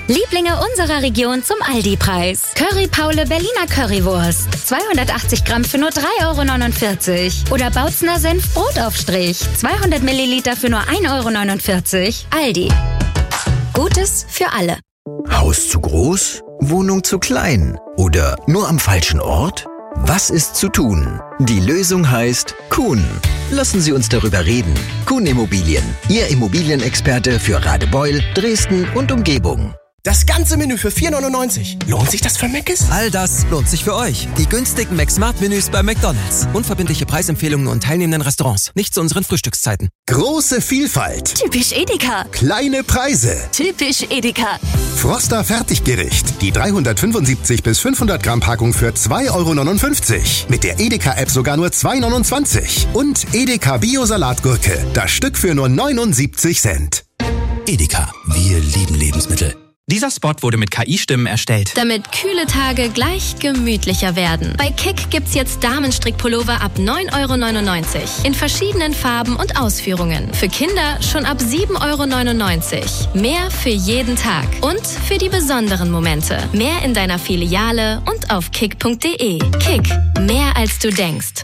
Lieblinge unserer Region zum Aldi-Preis. Curry Paule Berliner Currywurst. 280 Gramm für nur 3,49 € Oder Bautzner Senf Brotaufstrich. 200 Milliliter für nur 1,49 €. Aldi. Gutes für alle. Haus zu groß? Wohnung zu klein? Oder nur am falschen Ort? Was ist zu tun? Die Lösung heißt Kuhn. Lassen Sie uns darüber reden. Kuhn Immobilien, Ihr Immobilienexperte für Radebeul, Dresden und Umgebung. Das ganze Menü für 4,99 €. Lohnt sich das für Mc's? All das lohnt sich für euch. Die günstigen McSmart-Menüs bei McDonald's. Unverbindliche Preisempfehlungen und teilnehmenden Restaurants. Nicht zu unseren Frühstückszeiten. Große Vielfalt. Typisch Edeka. Kleine Preise. Typisch Edeka. Froster Fertiggericht. Die 375 bis 500 Gramm Packung für 2,59 €. Mit der Edeka-App sogar nur 2,29 €. Und Edeka Bio-Salatgurke. Das Stück für nur 79 Cent. Edeka. Wir lieben Lebensmittel. Dieser Spot wurde mit KI-Stimmen erstellt. Damit kühle Tage gleich gemütlicher werden. Bei Kick gibt's jetzt Damenstrickpullover ab 9,99 € in verschiedenen Farben und Ausführungen. Für Kinder schon ab 7,99 €. Mehr für jeden Tag und für die besonderen Momente. Mehr in deiner Filiale und auf kick.de. Kick, mehr als du denkst.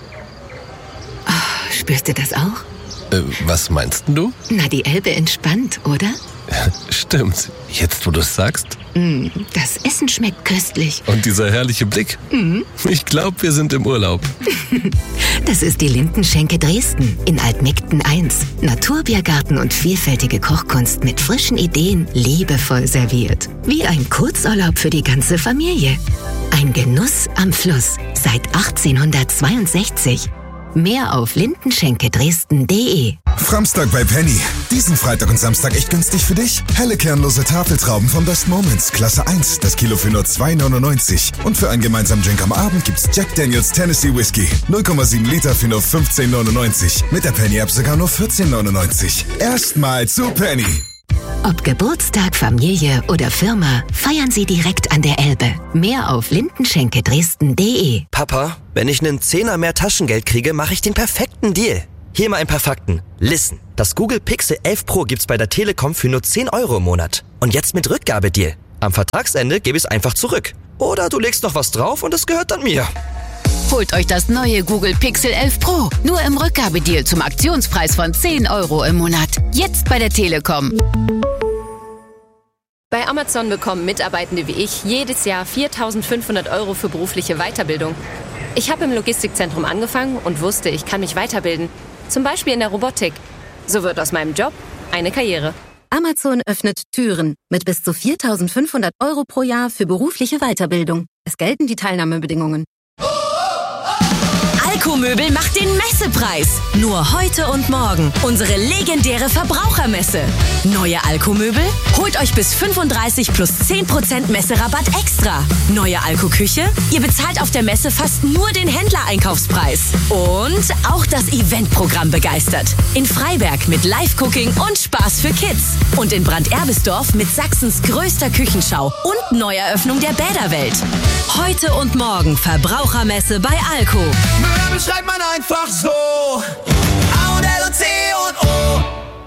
Oh, spürst du das auch? Was meinst du? Na, die Elbe entspannt, oder? Stimmt. Jetzt, wo du es sagst. Das Essen schmeckt köstlich. Und dieser herrliche Blick. Ich glaube, wir sind im Urlaub. Das ist die Lindenschenke Dresden in Altmegden 1. Naturbiergarten und vielfältige Kochkunst mit frischen Ideen, liebevoll serviert. Wie ein Kurzurlaub für die ganze Familie. Ein Genuss am Fluss seit 1862. Mehr auf lindenschenkedresden.de. Framstag bei Penny. Diesen Freitag und Samstag echt günstig für dich. Helle kernlose Tafeltrauben von Best Moments, Klasse 1, das Kilo für nur 2,99 €. Und für einen gemeinsamen Drink am Abend gibt's Jack Daniels Tennessee Whiskey. 0,7 Liter für nur 15,99 €. Mit der Penny-App sogar nur 14,99 €. Erstmal zu Penny. Ob Geburtstag, Familie oder Firma, feiern Sie direkt an der Elbe. Mehr auf lindenschenkedresden.de. Papa, wenn ich einen Zehner mehr Taschengeld kriege, mache ich den perfekten Deal. Hier mal ein paar Fakten. Listen, das Google Pixel 11 Pro gibt's bei der Telekom für nur 10 € im Monat. Und jetzt mit Rückgabedeal. Am Vertragsende gebe ich es einfach zurück. Oder du legst noch was drauf und es gehört dann mir. Holt euch das neue Google Pixel 11 Pro. Nur im Rückgabedeal zum Aktionspreis von 10 € im Monat. Jetzt bei der Telekom. Bei Amazon bekommen Mitarbeitende wie ich jedes Jahr 4.500 € für berufliche Weiterbildung. Ich habe im Logistikzentrum angefangen und wusste, ich kann mich weiterbilden. Zum Beispiel in der Robotik. So wird aus meinem Job eine Karriere. Amazon öffnet Türen mit bis zu 4.500 € pro Jahr für berufliche Weiterbildung. Es gelten die Teilnahmebedingungen. Alko-Möbel macht den Messepreis. Nur heute und morgen. Unsere legendäre Verbrauchermesse. Neue Alko-Möbel? Holt euch bis 35 plus 10% Messerabatt extra. Neue Alko-Küche? Ihr bezahlt auf der Messe fast nur den Händler-Einkaufspreis. Und auch das Eventprogramm begeistert. In Freiberg mit Live-Cooking und Spaß für Kids. Und in Brand-Erbisdorf mit Sachsens größter Küchenschau und Neueröffnung der Bäderwelt. Heute und morgen Verbrauchermesse bei Alko. Möbel schreibt man einfach so. A und L und C und O.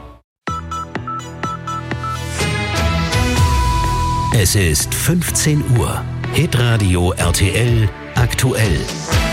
Es ist 15 Uhr. Hitradio RTL aktuell.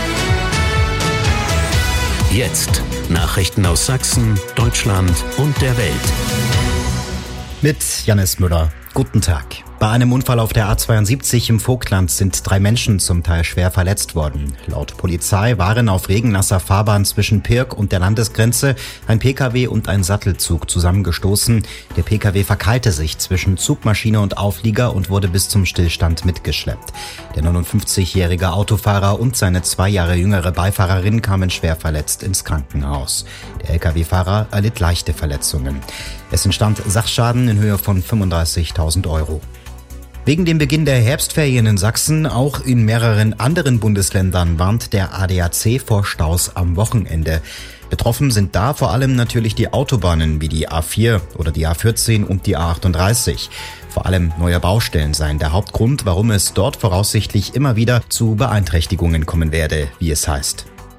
Jetzt Nachrichten aus Sachsen, Deutschland und der Welt. Mit Jannis Müller. Guten Tag. Bei einem Unfall auf der A72 im Vogtland sind 3 Menschen zum Teil schwer verletzt worden. Laut Polizei waren auf regennasser Fahrbahn zwischen Pirk und der Landesgrenze ein Pkw und ein Sattelzug zusammengestoßen. Der Pkw verkeilte sich zwischen Zugmaschine und Auflieger und wurde bis zum Stillstand mitgeschleppt. Der 59-jährige Autofahrer und seine 2 Jahre jüngere Beifahrerin kamen schwer verletzt ins Krankenhaus. Der Lkw-Fahrer erlitt leichte Verletzungen. Es entstand Sachschaden in Höhe von 35.000 €. Wegen dem Beginn der Herbstferien in Sachsen, auch in mehreren anderen Bundesländern, warnt der ADAC vor Staus am Wochenende. Betroffen sind da vor allem natürlich die Autobahnen wie die A4 oder die A14 und die A38. Vor allem neue Baustellen seien der Hauptgrund, warum es dort voraussichtlich immer wieder zu Beeinträchtigungen kommen werde, wie es heißt.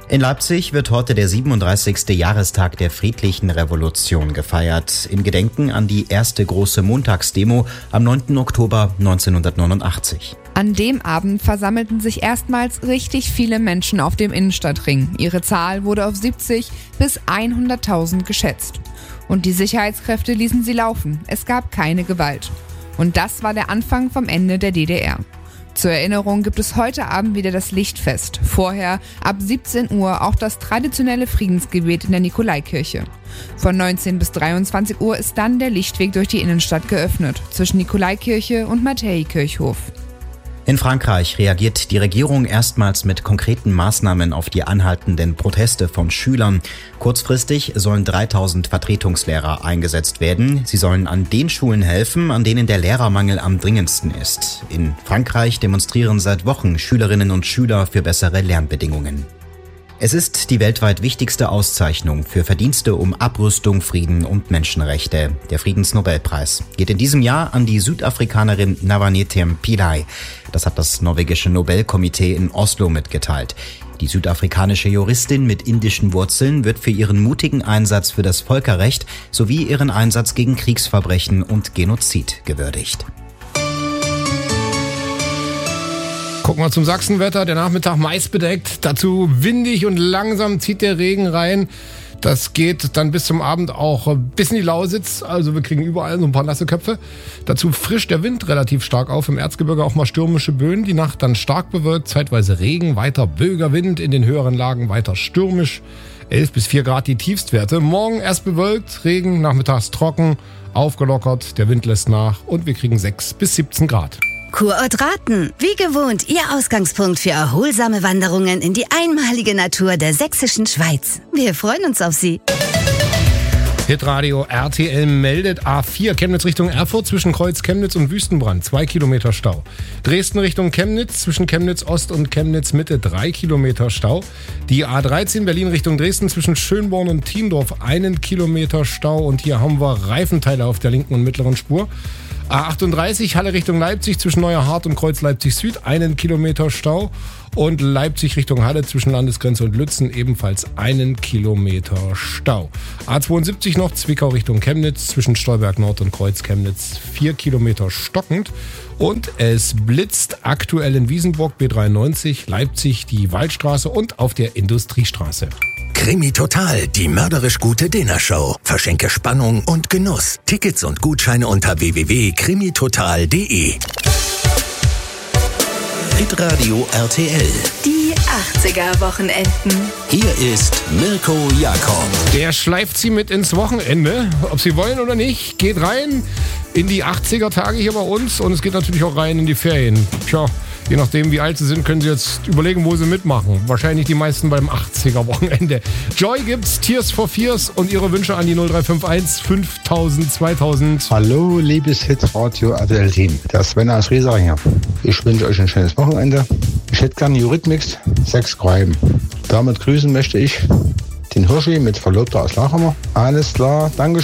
In Leipzig wird heute der 37. Jahrestag der Friedlichen Revolution gefeiert, in Gedenken an die erste große Montagsdemo am 9. Oktober 1989. An dem Abend versammelten sich erstmals richtig viele Menschen auf dem Innenstadtring. Ihre Zahl wurde auf 70 bis 100.000 geschätzt. Und die Sicherheitskräfte ließen sie laufen. Es gab keine Gewalt. Und das war der Anfang vom Ende der DDR. Zur Erinnerung gibt es heute Abend wieder das Lichtfest. Vorher ab 17 Uhr auch das traditionelle Friedensgebet in der Nikolaikirche. Von 19 bis 23 Uhr ist dann der Lichtweg durch die Innenstadt geöffnet, zwischen Nikolaikirche und Matthäikirchhof. In Frankreich reagiert die Regierung erstmals mit konkreten Maßnahmen auf die anhaltenden Proteste von Schülern. Kurzfristig sollen 3000 Vertretungslehrer eingesetzt werden. Sie sollen an den Schulen helfen, an denen der Lehrermangel am dringendsten ist. In Frankreich demonstrieren seit Wochen Schülerinnen und Schüler für bessere Lernbedingungen. Es ist die weltweit wichtigste Auszeichnung für Verdienste um Abrüstung, Frieden und Menschenrechte. Der Friedensnobelpreis geht in diesem Jahr an die Südafrikanerin Navanethem Pillay. Das hat das norwegische Nobelkomitee in Oslo mitgeteilt. Die südafrikanische Juristin mit indischen Wurzeln wird für ihren mutigen Einsatz für das Völkerrecht sowie ihren Einsatz gegen Kriegsverbrechen und Genozid gewürdigt. Gucken wir zum Sachsenwetter. Der Nachmittag meist bedeckt, dazu windig und langsam zieht der Regen rein. Das geht dann bis zum Abend auch bis in die Lausitz. Also wir kriegen überall so ein paar nasse Köpfe. Dazu frischt der Wind relativ stark auf. Im Erzgebirge auch mal stürmische Böen. Die Nacht dann stark bewölkt, zeitweise Regen, weiter böiger Wind. In den höheren Lagen weiter stürmisch. 11 bis 4 Grad die Tiefstwerte. Morgen erst bewölkt, Regen, nachmittags trocken, aufgelockert. Der Wind lässt nach und wir kriegen 6 bis 17 Grad. Kurort Raten, wie gewohnt Ihr Ausgangspunkt für erholsame Wanderungen in die einmalige Natur der sächsischen Schweiz. Wir freuen uns auf Sie. Hitradio RTL meldet A4 Chemnitz Richtung Erfurt zwischen Kreuz Chemnitz und Wüstenbrand 2 Kilometer Stau. Dresden Richtung Chemnitz zwischen Chemnitz Ost und Chemnitz Mitte 3 Kilometer Stau. Die A13 Berlin Richtung Dresden zwischen Schönborn und Thiendorf 1 Kilometer Stau. Und hier haben wir Reifenteile auf der linken und mittleren Spur. A38 Halle Richtung Leipzig zwischen Neuerhardt und Kreuz Leipzig Süd 1 Kilometer Stau und Leipzig Richtung Halle zwischen Landesgrenze und Lützen ebenfalls 1 Kilometer Stau. A72 noch Zwickau Richtung Chemnitz zwischen Stolberg Nord und Kreuz Chemnitz 4 Kilometer stockend und es blitzt aktuell in Wiesenburg B93 Leipzig die Waldstraße und auf der Industriestraße. Krimi Total, die mörderisch gute Dinnershow. Verschenke Spannung und Genuss. Tickets und Gutscheine unter www.krimitotal.de. Hitradio RTL. Die 80er-Wochenenden. Hier ist Mirko Jakob. Der schleift Sie mit ins Wochenende. Ob Sie wollen oder nicht, geht rein in die 80er-Tage hier bei uns und es geht natürlich auch rein in die Ferien. Tja, je nachdem, wie alt Sie sind, können Sie jetzt überlegen, wo Sie mitmachen. Wahrscheinlich die meisten beim 80er-Wochenende. Joy gibt's, Tears for Fears und Ihre Wünsche an die 0351 5000 2000. Hallo, liebes Hitradio RTL-Team. Der Sven aus Rieseringer. Ich wünsche euch ein schönes Wochenende. Ich hätte gerne Eurythmics 6 Greiben. Damit grüßen möchte ich den Hirschi mit Verlobter aus Lachammer. Alles klar, danke.